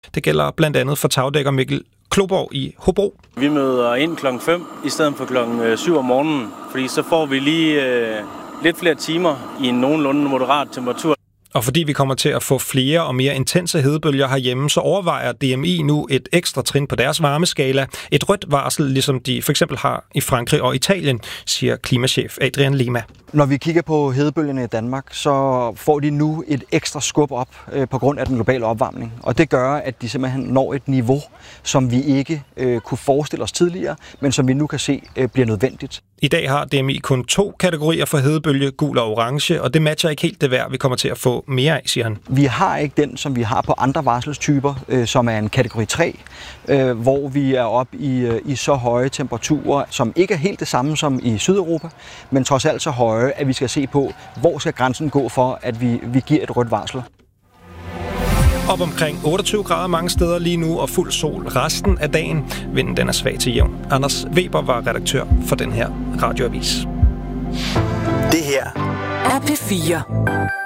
Det gælder blandt andet for tagdækker Mikkel Kloborg i Hobro. Vi møder ind klokken 5 i stedet for klokken 7 om morgenen, fordi så får vi lige lidt flere timer i en nogenlunde moderat temperatur. Og fordi vi kommer til at få flere og mere intense hedebølger herhjemme, så overvejer DMI nu et ekstra trin på deres varmeskala. Et rødt varsel, ligesom de for eksempel har i Frankrig og Italien, siger klimachef Adrian Lima. Når vi kigger på hedebølgerne i Danmark, så får de nu et ekstra skub op på grund af den globale opvarmning. Og det gør, at de simpelthen når et niveau, som vi ikke kunne forestille os tidligere, men som vi nu kan se bliver nødvendigt. I dag har DMI kun 2 kategorier for hedebølge, gul og orange, og det matcher ikke helt det vejr, vi kommer til at få mere af, siger han. Vi har ikke den, som vi har på andre varselstyper, som er en kategori 3, hvor vi er oppe i så høje temperaturer, som ikke er helt det samme som i Sydeuropa, men trods alt så høje, at vi skal se på, hvor skal grænsen gå for, at vi giver et rødt varsel. Op omkring 28 grader mange steder lige nu, og fuld sol resten af dagen. Vinden den er svag til jævn. Anders Weber var redaktør for den her radioavis. Det her er P4.